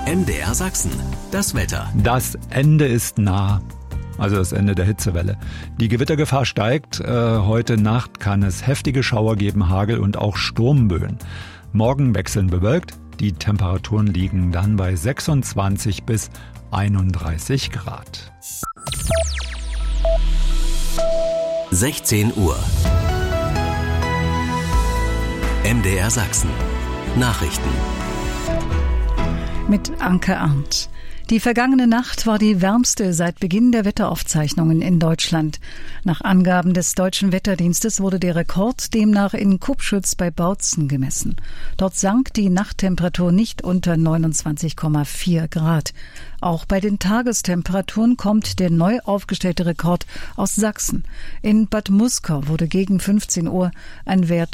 MDR Sachsen, das Wetter. Das Ende ist nah. Also das Ende der Hitzewelle. Die Gewittergefahr steigt. Heute Nacht kann es heftige Schauer geben, Hagel und auch Sturmböen. Morgen wechseln bewölkt. Die Temperaturen liegen dann bei 26 bis 31 Grad. 16 Uhr. MDR Sachsen. Nachrichten. Mit Anke Arndt. Die vergangene Nacht war die wärmste seit Beginn der Wetteraufzeichnungen in Deutschland. Nach Angaben des Deutschen Wetterdienstes wurde der Rekord demnach in Kupschütz bei Bautzen gemessen. Dort sank die Nachttemperatur nicht unter 29,4 Grad. Auch bei den Tagestemperaturen kommt der neu aufgestellte Rekord aus Sachsen. In Bad Muskau wurde gegen 15 Uhr ein Wert